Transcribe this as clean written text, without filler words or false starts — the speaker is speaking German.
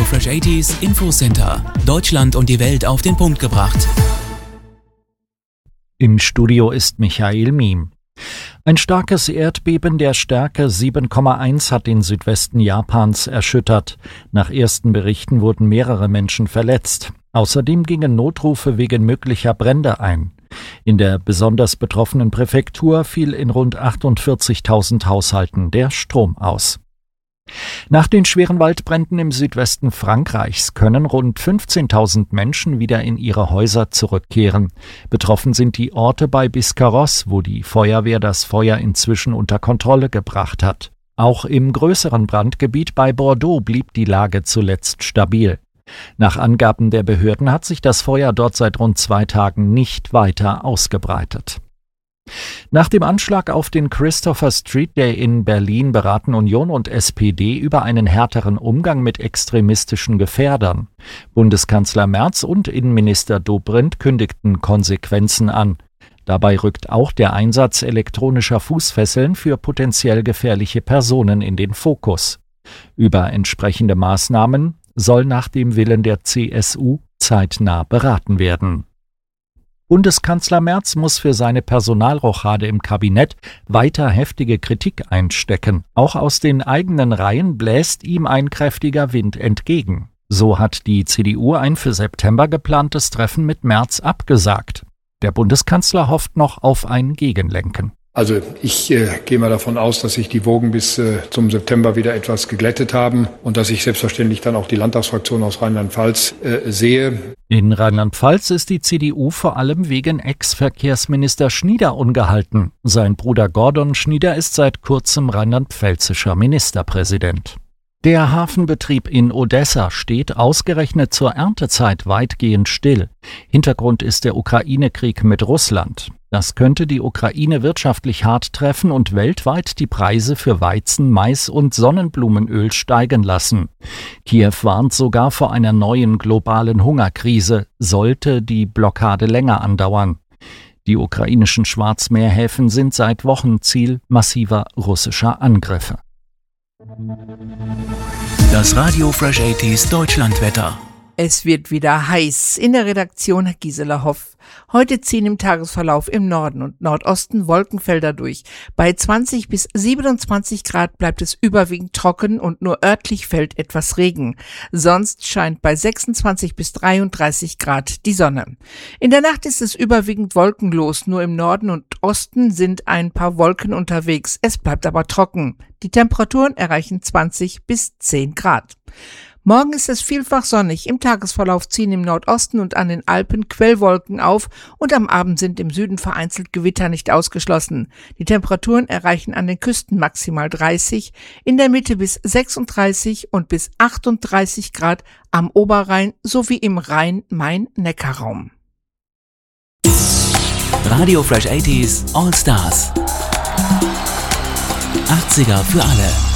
Fresh 80s Infocenter. Deutschland und die Welt auf den Punkt gebracht. Im Studio ist Michael Miem. Ein starkes Erdbeben der Stärke 7,1 hat den Südwesten Japans erschüttert. Nach ersten Berichten wurden mehrere Menschen verletzt. Außerdem gingen Notrufe wegen möglicher Brände ein. In der besonders betroffenen Präfektur fiel in rund 48.000 Haushalten der Strom aus. Nach den schweren Waldbränden im Südwesten Frankreichs können rund 15.000 Menschen wieder in ihre Häuser zurückkehren. Betroffen sind die Orte bei Biscarrosse, wo die Feuerwehr das Feuer inzwischen unter Kontrolle gebracht hat. Auch im größeren Brandgebiet bei Bordeaux blieb die Lage zuletzt stabil. Nach Angaben der Behörden hat sich das Feuer dort seit rund 2 Tagen nicht weiter ausgebreitet. Nach dem Anschlag auf den Christopher Street Day in Berlin beraten Union und SPD über einen härteren Umgang mit extremistischen Gefährdern. Bundeskanzler Merz und Innenminister Dobrindt kündigten Konsequenzen an. Dabei rückt auch der Einsatz elektronischer Fußfesseln für potenziell gefährliche Personen in den Fokus. Über entsprechende Maßnahmen soll nach dem Willen der CSU zeitnah beraten werden. Bundeskanzler Merz muss für seine Personalrochade im Kabinett weiter heftige Kritik einstecken. Auch aus den eigenen Reihen bläst ihm ein kräftiger Wind entgegen. So hat die CDU ein für September geplantes Treffen mit Merz abgesagt. Der Bundeskanzler hofft noch auf ein Gegenlenken. Also ich gehe mal davon aus, dass sich die Wogen bis zum September wieder etwas geglättet haben und dass ich selbstverständlich dann auch die Landtagsfraktion aus Rheinland-Pfalz sehe. In Rheinland-Pfalz ist die CDU vor allem wegen Ex-Verkehrsminister Schnieder ungehalten. Sein Bruder Gordon Schnieder ist seit kurzem rheinland-pfälzischer Ministerpräsident. Der Hafenbetrieb in Odessa steht ausgerechnet zur Erntezeit weitgehend still. Hintergrund ist der Ukraine-Krieg mit Russland. Das könnte die Ukraine wirtschaftlich hart treffen und weltweit die Preise für Weizen, Mais und Sonnenblumenöl steigen lassen. Kiew warnt sogar vor einer neuen globalen Hungerkrise, sollte die Blockade länger andauern. Die ukrainischen Schwarzmeerhäfen sind seit Wochen Ziel massiver russischer Angriffe. Das Radio Fresh 80s Deutschlandwetter. Es wird wieder heiß. In der Redaktion Gisela Hoff. Heute ziehen im Tagesverlauf im Norden und Nordosten Wolkenfelder durch. Bei 20 bis 27 Grad bleibt es überwiegend trocken und nur örtlich fällt etwas Regen. Sonst scheint bei 26 bis 33 Grad die Sonne. In der Nacht ist es überwiegend wolkenlos. Nur im Norden und Osten sind ein paar Wolken unterwegs. Es bleibt aber trocken. Die Temperaturen erreichen 20 bis 10 Grad. Morgen ist es vielfach sonnig. Im Tagesverlauf ziehen im Nordosten und an den Alpen Quellwolken auf und am Abend sind im Süden vereinzelt Gewitter nicht ausgeschlossen. Die Temperaturen erreichen an den Küsten maximal 30, in der Mitte bis 36 und bis 38 Grad am Oberrhein sowie im Rhein-Main-Neckar-Raum. Radio Fresh 80s All Stars. 80er für alle.